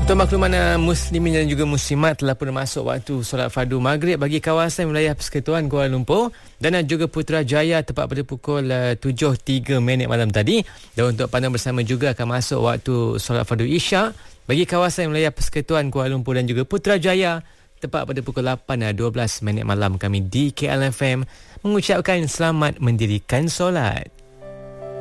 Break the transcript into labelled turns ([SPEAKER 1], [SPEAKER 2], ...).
[SPEAKER 1] Untuk makluman muslimin dan juga muslimat, telah pun masuk waktu solat fardu maghrib bagi kawasan wilayah Persekutuan Kuala Lumpur dan juga Putrajaya tepat pada pukul 7.03 malam tadi. Dan untuk pandang bersama juga akan masuk waktu solat fardu isyak bagi kawasan wilayah Persekutuan Kuala Lumpur dan juga Putrajaya tepat pada pukul 8.12 malam. Kami di KLFM mengucapkan selamat mendirikan solat.